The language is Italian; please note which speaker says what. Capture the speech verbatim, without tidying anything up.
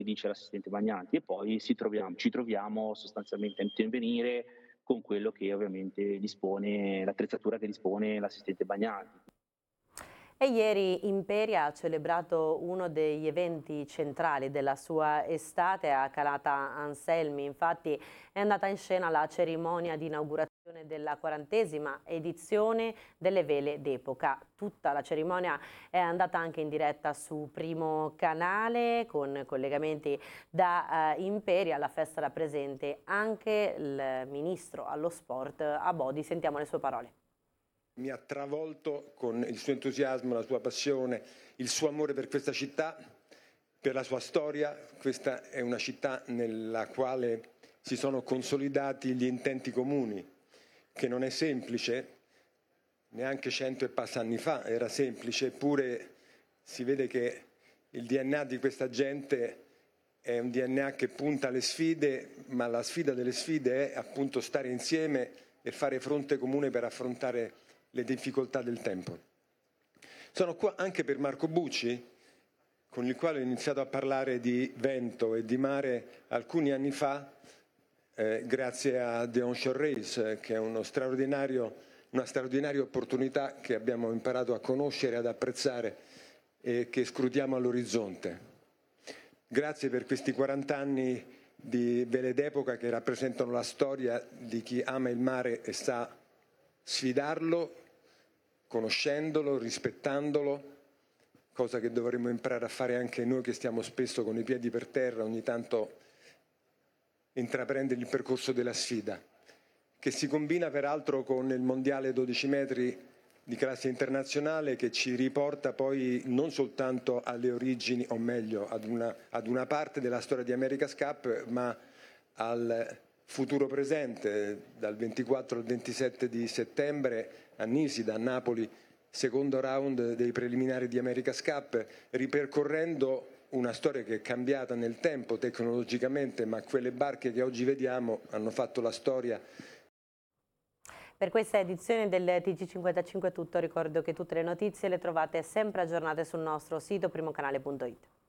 Speaker 1: dice l'assistente Bagnanti e poi si troviamo ci troviamo sostanzialmente a intervenire con quello che ovviamente dispone l'attrezzatura che dispone l'assistente Bagnanti.
Speaker 2: E ieri Imperia ha celebrato uno degli eventi centrali della sua estate a Calata Anselmi. Infatti è andata in scena la cerimonia di inaugurazione della quarantesima edizione delle Vele d'Epoca. Tutta la cerimonia è andata anche in diretta su Primo Canale con collegamenti da eh, Imperia. Alla festa era presente anche il ministro allo sport Abodi. Sentiamo le sue parole.
Speaker 3: Mi ha travolto con il suo entusiasmo, la sua passione, il suo amore per questa città, per la sua storia. Questa è una città nella quale si sono consolidati gli intenti comuni, che non è semplice, neanche cento e passa anni fa era semplice, eppure si vede che il D N A di questa gente è un D N A che punta alle sfide, ma la sfida delle sfide è appunto stare insieme e fare fronte comune per affrontare le difficoltà del tempo. Sono qua anche per Marco Bucci, con il quale ho iniziato a parlare di vento e di mare alcuni anni fa, eh, grazie a The Onshore Race, che è uno straordinario, una straordinaria opportunità che abbiamo imparato a conoscere e ad apprezzare e che scrutiamo all'orizzonte. Grazie per questi quaranta anni di Vele d'Epoca che rappresentano la storia di chi ama il mare e sa sfidarlo, conoscendolo, rispettandolo, cosa che dovremmo imparare a fare anche noi che stiamo spesso con i piedi per terra, ogni tanto intraprendere il percorso della sfida, che si combina peraltro con il mondiale dodici metri di classe internazionale che ci riporta poi non soltanto alle origini, o meglio ad una, ad una parte della storia di America's Cup, ma al futuro presente, dal ventiquattro al ventisette di settembre a Nisida, a Napoli, secondo round dei preliminari di America's Cup, ripercorrendo una storia che è cambiata nel tempo tecnologicamente, ma quelle barche che oggi vediamo hanno fatto la storia.
Speaker 2: Per questa edizione del T G cinquantacinque è tutto, ricordo che tutte le notizie le trovate sempre aggiornate sul nostro sito primocanale punto it.